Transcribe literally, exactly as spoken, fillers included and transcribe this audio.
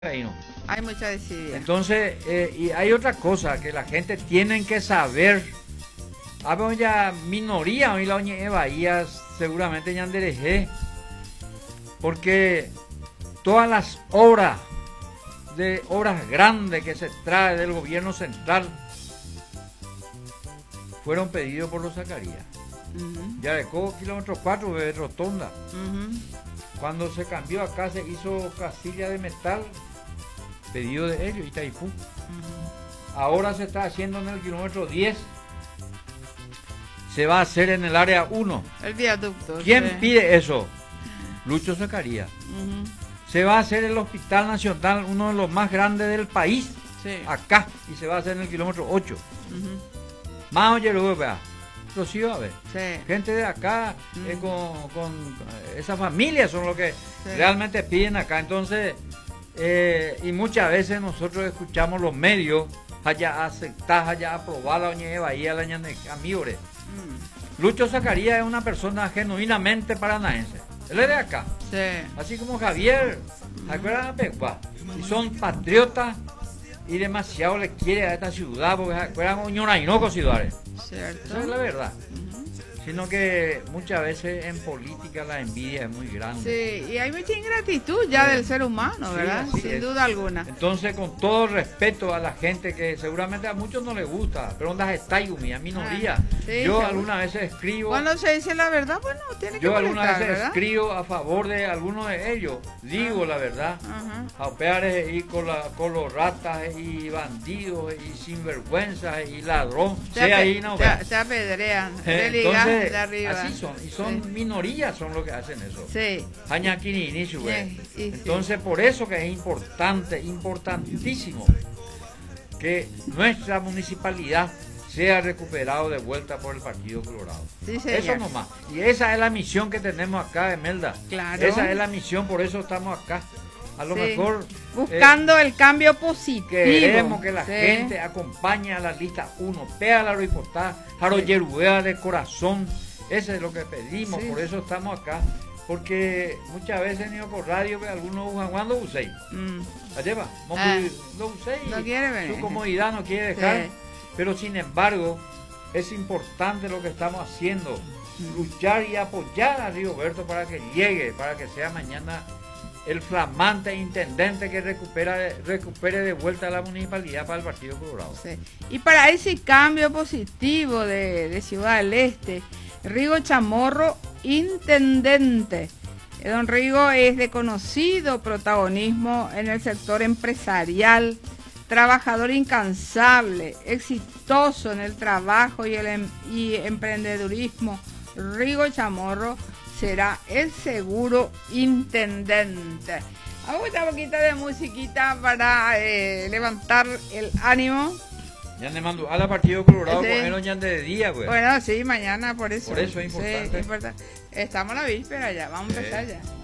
Ahí no. Hay mucha desidia. Entonces, eh, y hay otra cosa que la gente tiene que saber. Había ya minoría hoy la oñe Bahía, seguramente ya anderejé, porque todas las obras de obras grandes que se trae del gobierno central fueron pedidos por los Zacarías. Uh-huh. Ya de kilómetro cuatro de rotonda. Uh-huh. Cuando se cambió acá se hizo casilla de metal, pedido de ellos, Itaipú. Uh-huh. Ahora se está haciendo en el kilómetro diez. Se va a hacer en el área uno. El viaducto. ¿Quién sí. pide eso? Lucho Zacarías. Uh-huh. Se va a hacer el Hospital Nacional, uno de los más grandes del país, sí. Acá, y se va a hacer en el kilómetro ocho. Uh-huh. Más oye, luego, vea. Lo sí va a ver. Sí. Gente de acá, uh-huh. eh, con, con esas familias son los que sí. realmente piden acá. Entonces, eh, y muchas veces nosotros escuchamos los medios, allá aceptar, allá aprobar la oña de Bahía, la ñane, amigos. Mm. Lucho Zacarías es una persona genuinamente paranaense. Él es de acá. Sí. Así como Javier, ¿se acuerdan de Pecua? Y son patriotas y demasiado le quiere a esta ciudad, porque se acuerdan de Ñorainoco ciudades. Cierto. Esa es la verdad. Uh-huh. Sino que muchas veces en política la envidia es muy grande. Sí, y hay mucha ingratitud ya sí. del ser humano, ¿verdad? Sí, sin es. duda alguna. Entonces, con todo respeto a la gente que seguramente a muchos no les gusta, pero ondas está y a minoría. Ah, sí, yo algunas veces escribo. Cuando se dice la verdad, bueno, tiene que Yo algunas veces ¿verdad? escribo a favor de algunos de ellos. Digo ah. la verdad. Uh-huh. A peares y con, la, con los ratas y bandidos y sinvergüenzas y ladrón. Te, ape ahí, no, te, te apedrean. Entonces, de arriba. Así son, y son sí. minorías son los que hacen eso. Sí. Sí. Entonces, sí. por eso que es importante, importantísimo que nuestra municipalidad sea recuperado de vuelta por el Partido Colorado. Sí, eso nomás. Y esa es la misión que tenemos acá, Emelda. Claro. Esa es la misión, por eso estamos acá. A lo sí. mejor buscando eh, el cambio positivo. Queremos que la sí. gente acompañe a la lista uno, pega la reportaje, jaro sí. yeruea de corazón. Eso es lo que pedimos, sí. por eso estamos acá. Porque muchas veces ni por radio que algunos usan cuando usé. Mm. Allá va, ah, lo usé y no quiere venir. Su comodidad no quiere dejar. Sí. Pero sin embargo, es importante lo que estamos haciendo. Mm. Luchar y apoyar a Rigoberto para que llegue, para que sea mañana el flamante intendente que recupera, recupere de vuelta la municipalidad para el Partido Colorado. Sí. Y para ese cambio positivo de, de Ciudad del Este, Rigo Chamorro, intendente. Don Rigo es de conocido protagonismo en el sector empresarial, trabajador incansable, exitoso en el trabajo y el em y emprendedurismo. Rigo Chamorro será el seguro intendente. Vamos a un poquito de musiquita para eh, levantar el ánimo. Ya le mando a la Partido Colorado, sí. Con ya de día, güey. Bueno, sí, mañana por eso. Por eso es importante. Sí, importante. Estamos a la víspera ya, vamos sí. a empezar ya.